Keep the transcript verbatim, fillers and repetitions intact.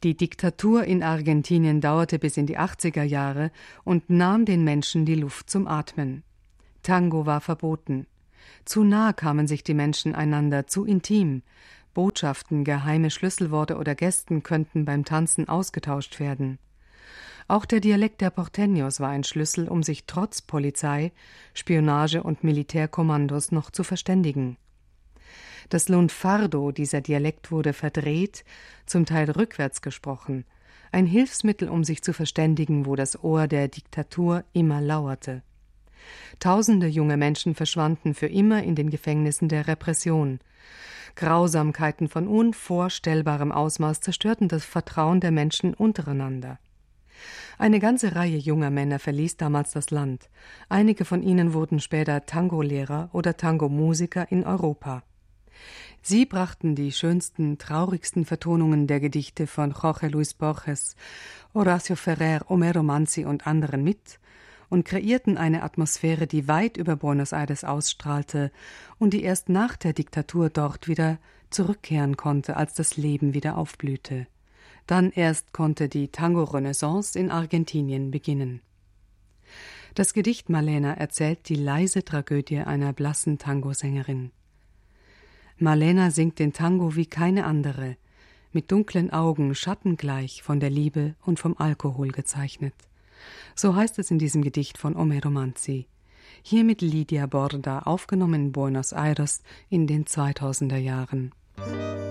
Die Diktatur in Argentinien dauerte bis in die achtziger Jahre und nahm den Menschen die Luft zum Atmen. Tango war verboten. Zu nah kamen sich die Menschen einander, zu intim. Botschaften, geheime Schlüsselworte oder Gesten könnten beim Tanzen ausgetauscht werden. Auch der Dialekt der Porteños war ein Schlüssel, um sich trotz Polizei, Spionage und Militärkommandos noch zu verständigen. Das Lunfardo, dieser Dialekt, wurde verdreht, zum Teil rückwärts gesprochen, ein Hilfsmittel, um sich zu verständigen, wo das Ohr der Diktatur immer lauerte. Tausende junge Menschen verschwanden für immer in den Gefängnissen der Repression. Grausamkeiten von unvorstellbarem Ausmaß zerstörten das Vertrauen der Menschen untereinander. Eine ganze Reihe junger Männer verließ damals das Land. Einige von ihnen wurden später Tangolehrer oder Tangomusiker in Europa. Sie brachten die schönsten, traurigsten Vertonungen der Gedichte von Jorge Luis Borges, Horacio Ferrer, Homero Manzi und anderen mit und kreierten eine Atmosphäre, die weit über Buenos Aires ausstrahlte und die erst nach der Diktatur dort wieder zurückkehren konnte, als das Leben wieder aufblühte. Dann erst konnte die Tango-Renaissance in Argentinien beginnen. Das Gedicht Malena erzählt die leise Tragödie einer blassen Tangosängerin. Malena singt den Tango wie keine andere, mit dunklen Augen, schattengleich, von der Liebe und vom Alkohol gezeichnet. So heißt es in diesem Gedicht von Homero Manzi. Hier mit Lydia Borda, aufgenommen in Buenos Aires in den zweitausender Jahren.